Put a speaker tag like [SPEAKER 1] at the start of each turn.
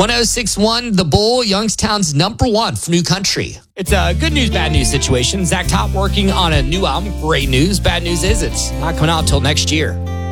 [SPEAKER 1] 1061 The Bull, Youngstown's number one for new country. It's a good news, bad news situation. Zach Top working on a new album. Great news. Bad news is it's not coming out until next year.